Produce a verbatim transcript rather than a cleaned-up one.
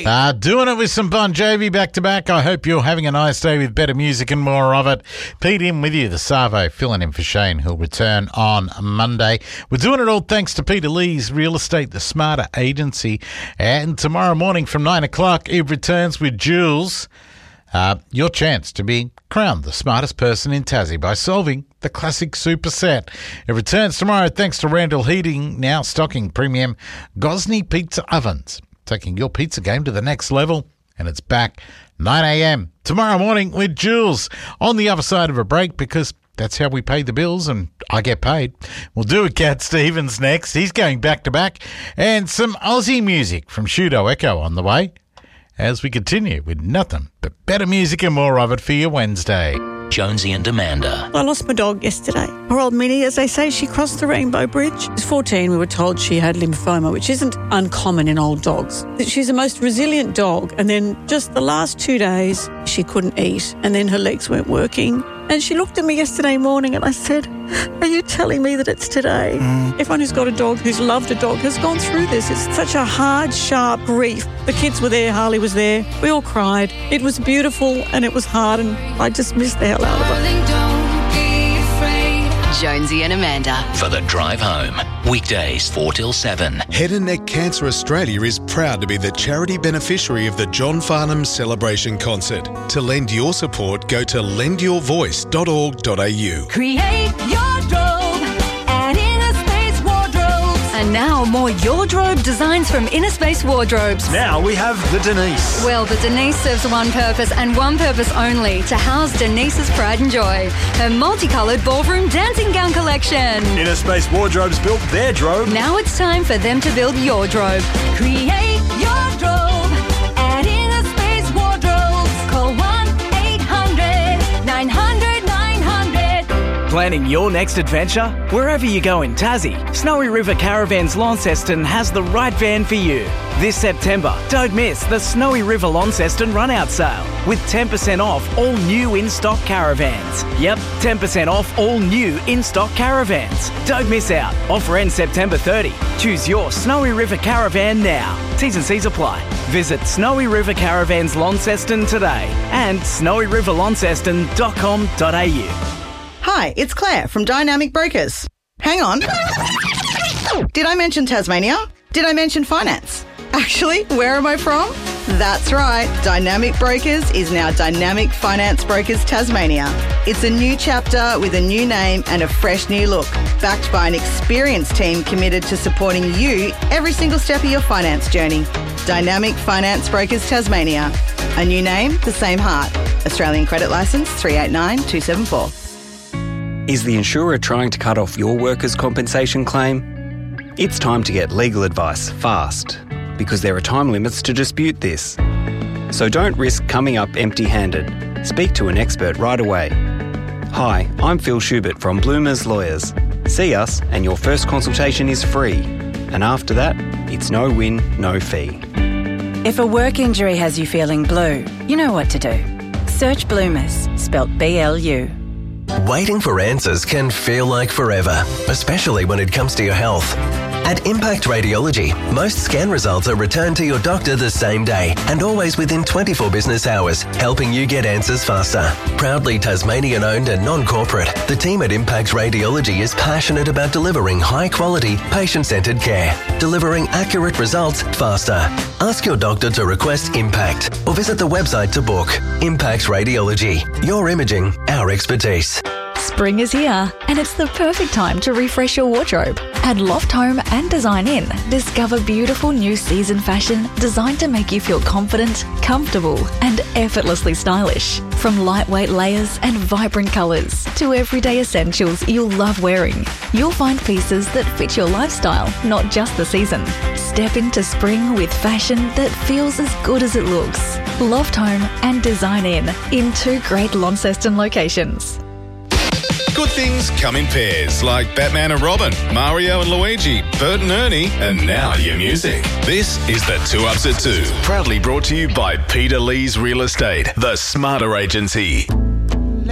Uh, doing it with some Bon Jovi back-to-back. I hope you're having a nice day with better music and more of it. Pete in with you, the Savo, filling in for Shane, who'll return on Monday. We're doing it all thanks to Peter Lee's Real Estate, the Smarter Agency. And tomorrow morning from nine o'clock, it returns with Jules. Uh, your chance to be crowned the smartest person in Tassie by solving the classic superset. It returns tomorrow thanks to Randall Heating, now stocking premium Gosney pizza ovens, taking your pizza game to the next level. And it's back nine a.m. tomorrow morning with Jules on the other side of a break, because that's how we pay the bills and I get paid. We'll do it. Cat Stevens next. He's going back to back. And some Aussie music from Shudo Echo on the way, as we continue with nothing but better music and more of it for your Wednesday. Jonesy and Amanda. I lost my dog yesterday. Poor old Minnie, as they say, she crossed the Rainbow Bridge. She was fourteen. We were told she had lymphoma, which isn't uncommon in old dogs. She's the most resilient dog. And then just the last two days, she couldn't eat. And then her legs weren't working. And she looked at me yesterday morning and I said, are you telling me that it's today? Mm. Everyone who's got a dog, who's loved a dog, has gone through this. It's such a hard, sharp grief. The kids were there, Harley was there. We all cried. It was beautiful and it was hard, and I just missed the hell out of it. Don't be afraid. Jonesy and Amanda for the drive home. Weekdays four till seven. Head and Neck Cancer Australia is proud to be the charity beneficiary of the John Farnham Celebration Concert. To lend your support, go to lend your voice dot org dot a u. Create your drobe at Inner Space Wardrobes. And now more Yordrobe designs from Inner Space Wardrobes. Now we have the Denise. Well, the Denise serves one purpose and one purpose only, to house Denise's pride and joy, her multicoloured ballroom dancing gown collection. Inner Space Wardrobes built their drobe. Now it's time for them to build your drobe. Create your drobe at Inner Space Wardrobes. Call one eight hundred nine hundred nine hundred. Planning your next adventure? Wherever you go in Tassie, Snowy River Caravans Launceston has the right van for you. This September, don't miss the Snowy River Launceston run-out sale with ten percent off all new in-stock caravans. Yep, ten percent off all new in-stock caravans. Don't miss out. Offer ends September thirtieth. Choose your Snowy River Caravan now. T's and C's apply. Visit Snowy River Caravans Launceston today and snowy river launceston dot com dot a u. Hi, it's Claire from Dynamic Brokers. Hang on. Did I mention Tasmania? Did I mention finance? Actually, where am I from? That's right. Dynamic Brokers is now Dynamic Finance Brokers Tasmania. It's a new chapter with a new name and a fresh new look, backed by an experienced team committed to supporting you every single step of your finance journey. Dynamic Finance Brokers Tasmania. A new name, the same heart. Australian credit licence three eight nine two seven four. Is the insurer trying to cut off your workers' compensation claim? It's time to get legal advice fast, because there are time limits to dispute this. So don't risk coming up empty-handed. Speak to an expert right away. Hi, I'm Phil Schubert from Bloomers Lawyers. See us and your first consultation is free. And after that, it's no win, no fee. If a work injury has you feeling blue, you know what to do. Search Bloomers, spelt B L U. Waiting for answers can feel like forever, especially when it comes to your health. At Impact Radiology, most scan results are returned to your doctor the same day and always within twenty-four business hours, helping you get answers faster. Proudly Tasmanian-owned and non-corporate, the team at Impact Radiology is passionate about delivering high-quality, patient-centred care, delivering accurate results faster. Ask your doctor to request Impact or visit the website to book. Impact Radiology, your imaging, our expertise. Spring is here, and it's the perfect time to refresh your wardrobe. At Loft Home and Design Inn, discover beautiful new season fashion designed to make you feel confident, comfortable, and effortlessly stylish. From lightweight layers and vibrant colours to everyday essentials you'll love wearing, you'll find pieces that fit your lifestyle, not just the season. Step into spring with fashion that feels as good as it looks. Loft Home and Design Inn in two great Launceston locations. Good things come in pairs, like Batman and Robin, Mario and Luigi, Bert and Ernie, and now your music. This is the Two Ups at Two, proudly brought to you by Peter Lee's Real Estate, the Smarter Agency.